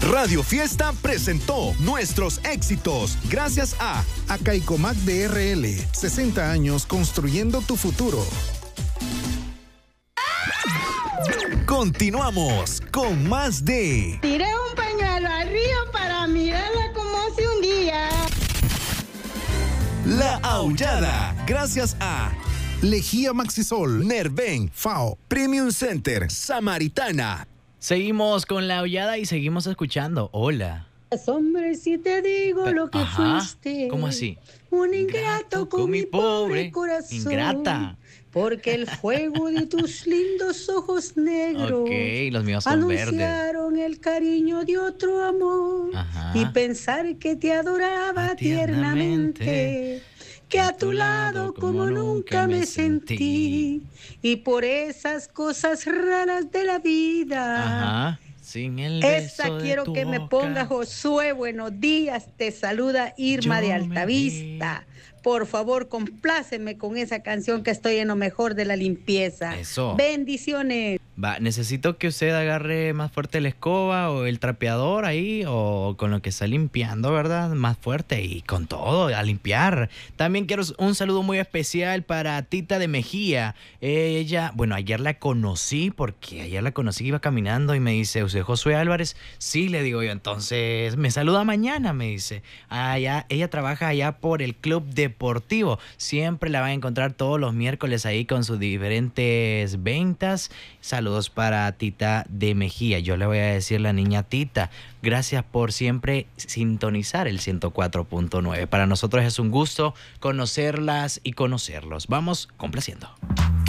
Radio Fiesta presentó nuestros éxitos gracias a Acaicomac DRL, 60 años construyendo tu futuro. Continuamos con más de Tiré un pañuelo al río para mirarla como hace un día. La Aullada, gracias a Lejía Maxisol, Nerven, FAO, Premium Center, Samaritana. Seguimos con La Aullada y seguimos escuchando. Hola. Hombre, si te digo lo que fuiste. ¿Cómo así? Un ingrato con mi pobre corazón. Ingrata. Porque el fuego de tus lindos ojos negros Ok, los míos son verdes. anunciaron el cariño de otro amor. Ajá. Y pensar que te adoraba tiernamente, que a tu lado como nunca me sentí. Y por esas cosas raras de la vida. Ajá. Sin el beso Esa de quiero tu que me boca. ponga Josué. Buenos días, te saluda Irma Yo de me Altavista. Por favor, compláceme con esa canción que estoy en lo mejor de la limpieza. Eso. Bendiciones. Va, necesito que usted agarre más fuerte la escoba o el trapeador ahí o con lo que está limpiando, ¿verdad? Más fuerte y con todo, a limpiar. También quiero un saludo muy especial para Tita de Mejía. Ella, bueno, ayer la conocí iba caminando y me dice, ¿usted es Josué Álvarez? Sí, le digo yo, entonces me saluda mañana, me dice. Allá, ella trabaja allá por el Club Deportivo. Siempre la van a encontrar todos los miércoles ahí con sus diferentes ventas. Saludos para Tita de Mejía. Yo le voy a decir la niña Tita, gracias por siempre sintonizar el 104.9. Para nosotros es un gusto conocerlas y conocerlos. Vamos complaciendo.